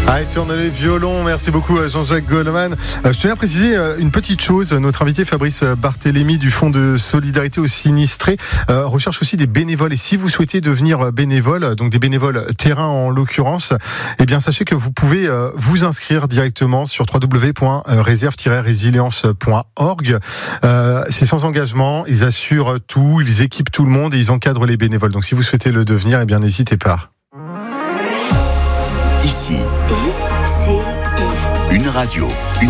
Allez, tourne les violons. Merci beaucoup Jean-Jacques Goldman. Je tenais à préciser une petite chose. Notre invité Fabrice Barthélémy du Fonds de solidarité aux sinistrés recherche aussi des bénévoles. Et si vous souhaitez devenir bénévole, donc des bénévoles terrain en l'occurrence, eh bien sachez que vous pouvez vous inscrire directement sur www.réserve-résilience.org. C'est sans engagement. Ils assurent tout, ils équipent tout le monde et ils encadrent les bénévoles. Donc si vous souhaitez le devenir, eh bien n'hésitez pas. Ici, une radio,